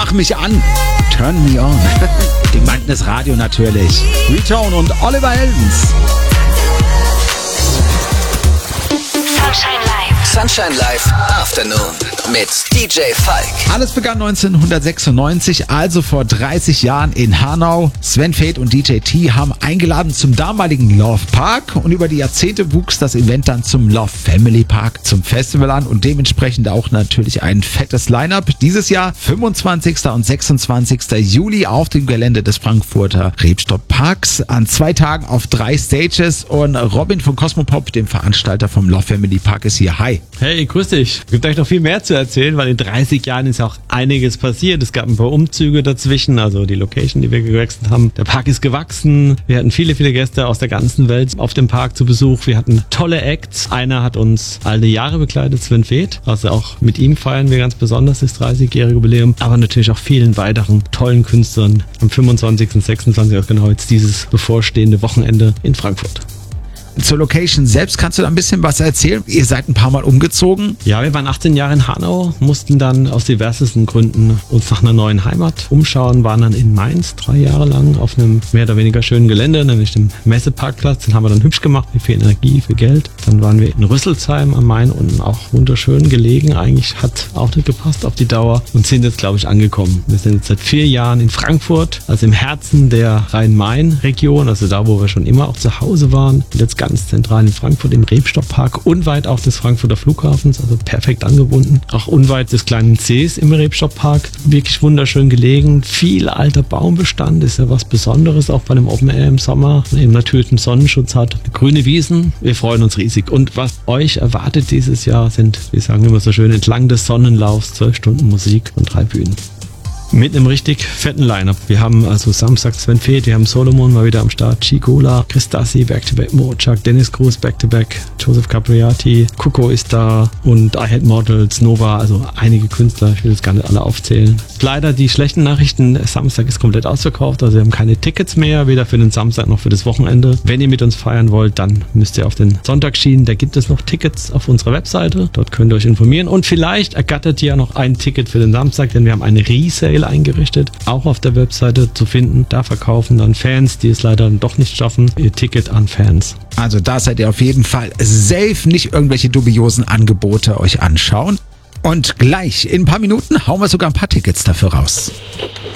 Mach mich an. Turn me on. Die meinten das Radio natürlich. Retone und Oliver Heldens. Sunshine Live Afternoon mit DJ Falk. Alles begann 1996, also vor 30 Jahren in Hanau. Sven Väth und DJ T haben eingeladen zum damaligen Love Park und über die Jahrzehnte wuchs das Event dann zum Love Family Park, zum Festival an und dementsprechend auch natürlich ein fettes Line-Up. Dieses Jahr 25. und 26. Juli auf dem Gelände des Frankfurter Rebstock Parks an 2 Tagen auf 3 Stages und Robin von Cosmopop, dem Veranstalter vom Love Family Park, ist hier. Hi. Hey, grüß dich. Es gibt euch noch viel mehr zu erzählen, weil in 30 Jahren ist auch einiges passiert. Es gab ein paar Umzüge dazwischen, also die Location, die wir gewechselt haben. Der Park ist gewachsen. Wir hatten viele Gäste aus der ganzen Welt auf dem Park zu Besuch. Wir hatten tolle Acts. Einer hat uns all die Jahre begleitet, Sven Väth. Also auch mit ihm feiern wir ganz besonders das 30-jährige Jubiläum. Aber natürlich auch vielen weiteren tollen Künstlern am 25. und 26. auch genau jetzt dieses bevorstehende Wochenende in Frankfurt. Zur Location selbst kannst du da ein bisschen was erzählen? Ihr seid ein paar Mal umgezogen. Ja, wir waren 18 Jahre in Hanau, mussten dann aus diversesten Gründen uns nach einer neuen Heimat umschauen, waren dann in Mainz 3 Jahre lang auf einem mehr oder weniger schönen Gelände, nämlich dem Messeparkplatz. Den haben wir dann hübsch gemacht, mit viel Energie, viel Geld. Dann waren wir in Rüsselsheim am Main unten, auch wunderschön gelegen. Eigentlich hat auch nicht gepasst auf die Dauer und sind jetzt, glaube ich, angekommen. Wir sind jetzt seit 4 Jahren in Frankfurt, also im Herzen der Rhein-Main-Region, also da, wo wir schon immer auch zu Hause waren. Und jetzt ganz zentral in Frankfurt im Rebstockpark, unweit auch des Frankfurter Flughafens, also perfekt angebunden. Auch unweit des kleinen Sees im Rebstockpark. Wirklich wunderschön gelegen. Viel alter Baumbestand, ist ja was Besonderes, auch bei dem Open Air im Sommer. Eben natürlich einen Sonnenschutz hat. Grüne Wiesen, wir freuen uns riesig. Und was euch erwartet dieses Jahr sind, wir sagen immer so schön, entlang des Sonnenlaufs 12 Stunden Musik und 3 Bühnen. Mit einem richtig fetten Line-Up. Wir haben also Samstag Sven Väth, wir haben Solomon mal wieder am Start, Chigola, Christassi, Back-to-Back, Mochak, Dennis Cruz, Back-to-Back, Joseph Capriati, Kuko ist da und I Had Models, Nova, also einige Künstler, ich will jetzt gar nicht alle aufzählen. Leider die schlechten Nachrichten, Samstag ist komplett ausverkauft, also wir haben keine Tickets mehr, weder für den Samstag noch für das Wochenende. Wenn ihr mit uns feiern wollt, dann müsst ihr auf den Sonntag schieben, da gibt es noch Tickets auf unserer Webseite, dort könnt ihr euch informieren und vielleicht ergattert ihr noch ein Ticket für den Samstag, denn wir haben eine Resale eingerichtet, auch auf der Webseite zu finden. Da verkaufen dann Fans, die es leider doch nicht schaffen, ihr Ticket an Fans. Also da seid ihr auf jeden Fall safe, nicht irgendwelche dubiosen Angebote euch anschauen. Und gleich in ein paar Minuten hauen wir sogar ein paar Tickets dafür raus.